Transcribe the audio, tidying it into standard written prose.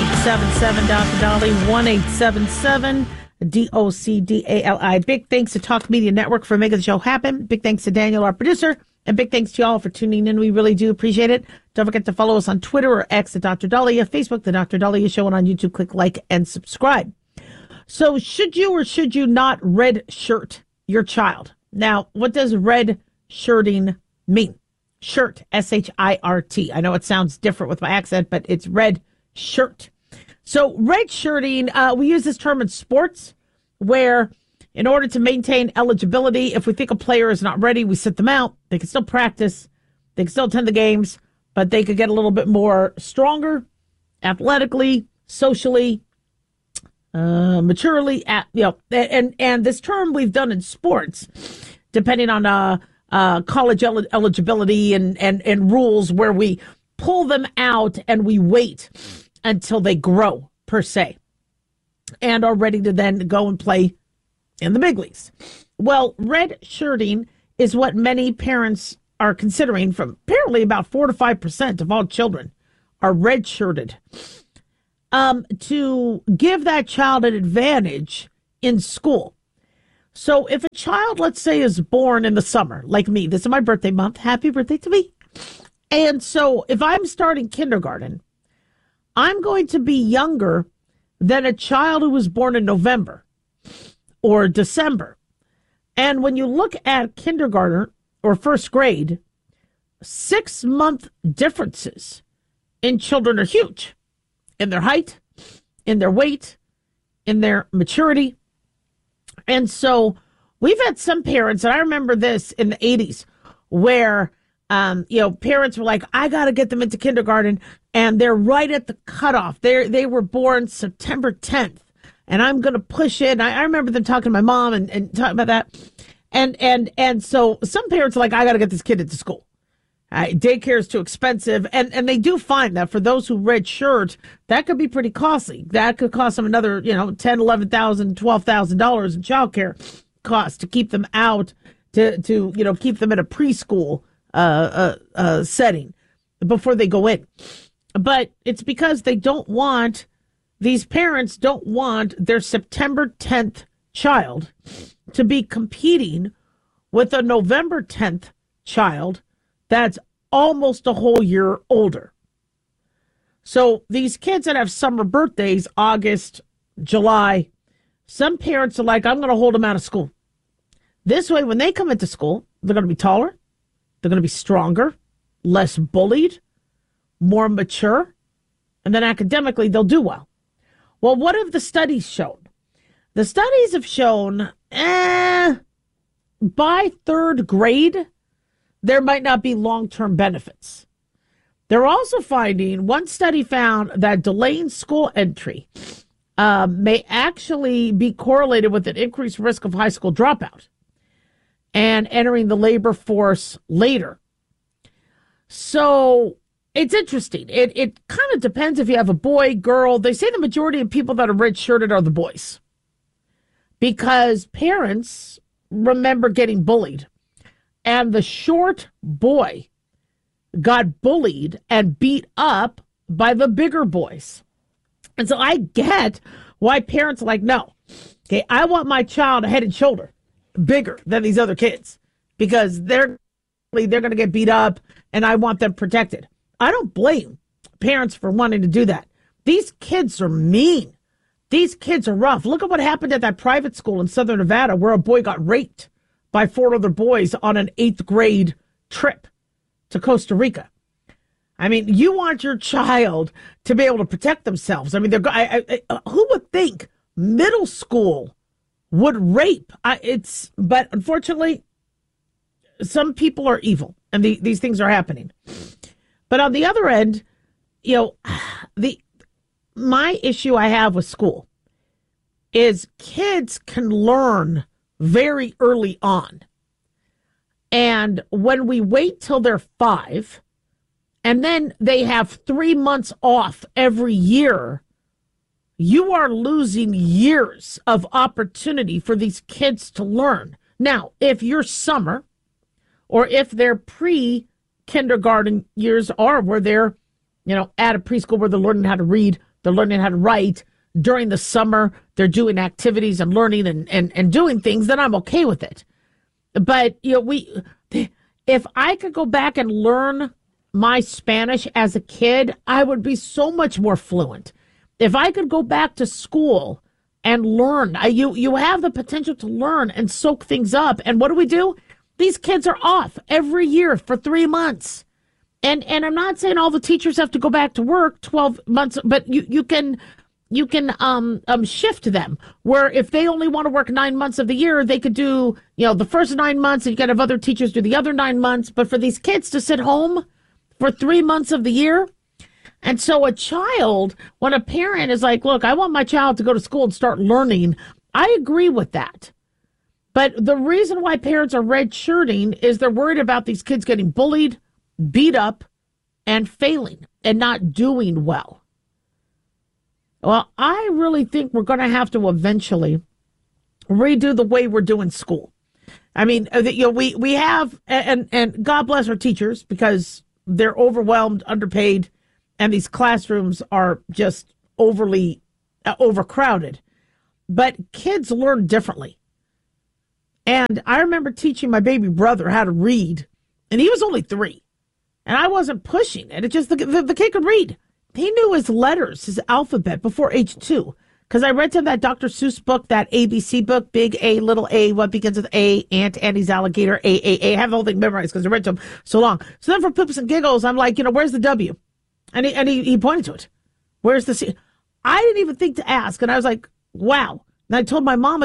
1-877 Dr. Dolly, 1-877 DOCDALI. Big thanks to Talk Media Network for making the show happen. Big thanks to Daniel, our producer, and big thanks to y'all for tuning in. We really do appreciate it. Don't forget to follow us on Twitter or X at Dr. Dolly, Facebook, The Dr. Dolly Show, and on YouTube, click like and subscribe. So should you or should you not red shirt your child? Now, what does red shirting mean? Shirt, S-H-I-R-T. I know it sounds different with my accent, but it's red shirt. So red shirting, we use this term in sports where in order to maintain eligibility, if we think a player is not ready, we sit them out. They can still practice. They can still attend the games, but they could get a little bit more stronger athletically, socially, maturely, and this term we've done in sports, depending on college eligibility and rules, where we pull them out and we wait until they grow, per se, and are ready to then go and play in the big leagues. Well, red shirting is what many parents are considering. From apparently about 4 to 5% of all children are red shirted, to give that child an advantage in school. So if a child, let's say, is born in the summer, like me, this is my birthday month, happy birthday to me. And so if I'm starting kindergarten, I'm going to be younger than a child who was born in November or December. And when you look at kindergarten or first grade, 6-month differences in children are huge in their height, in their weight, in their maturity. And so we've had some parents, and I remember this in the 80s, where, parents were like, I got to get them into kindergarten, and they're right at the cutoff. They were born September 10th, and I'm going to push it. I remember them talking to my mom and talking about that. And so some parents are like, I got to get this kid into school. Daycare is too expensive. And they do find that for those who red shirt, that could be pretty costly. That could cost them another, $10,000, $11,000, $12,000 in childcare costs to keep them out, to keep them in a preschool setting before they go in. But it's because these parents don't want their September 10th child to be competing with a November 10th child that's almost a whole year older. So these kids that have summer birthdays, August, July, some parents are like, I'm going to hold them out of school. This way, when they come into school, they're going to be taller, they're going to be stronger, less bullied, more mature, and then academically they'll do well. Well, what have the studies shown? The studies have shown by third grade, there might not be long-term benefits. They're also finding, one study found that delaying school entry may actually be correlated with an increased risk of high school dropout and entering the labor force later. So it's interesting. It kind of depends if you have a boy, girl. They say the majority of people that are red-shirted are the boys, because parents remember getting bullied. And the short boy got bullied and beat up by the bigger boys. And so I get why parents are like, no, okay, I want my child a head and shoulder bigger than these other kids, because they're going to get beat up and I want them protected. I don't blame parents for wanting to do that. These kids are mean. These kids are rough. Look at what happened at that private school in Southern Nevada where a boy got raped by 4 other boys on an 8th grade trip to Costa Rica. I mean, you want your child to be able to protect themselves. I mean, who would think middle school would rape? But unfortunately, some people are evil, and these things are happening. But on the other end, my issue I have with school is kids can learn very early on. And when we wait till they're 5, and then they have 3 months off every year, you are losing years of opportunity for these kids to learn. Now, if your summer, or if their pre-kindergarten years are where they're, at a preschool where they're learning how to read They're learning how to write. During the summer, they're doing activities and learning and doing things, then I'm okay with it. But, if I could go back and learn my Spanish as a kid, I would be so much more fluent. If I could go back to school and learn, you have the potential to learn and soak things up. And what do? These kids are off every year for 3 months. And I'm not saying all the teachers have to go back to work 12 months, but you can shift them where if they only want to work 9 months of the year, they could do, the first 9 months and you can have other teachers do the other 9 months. But for these kids to sit home for 3 months of the year. And so a child, when a parent is like, look, I want my child to go to school and start learning, I agree with that. But the reason why parents are redshirting is they're worried about these kids getting bullied, beat up, and failing and not doing well. Well, I really think we're going to have to eventually redo the way we're doing school. I mean, we have, and God bless our teachers because they're overwhelmed, underpaid, and these classrooms are just overly overcrowded. But kids learn differently. And I remember teaching my baby brother how to read, and he was only 3. And I wasn't pushing it. It just, the kid could read. He knew his letters, his alphabet before age 2. Because I read to him that Dr. Seuss book, that ABC book, big A, little a, what begins with A, Aunt Annie's alligator, A. I have the whole thing memorized because I read to him so long. So then for poops and giggles, I'm like, where's the W? And he pointed to it. Where's the C? I didn't even think to ask. And I was like, wow. And I told my mom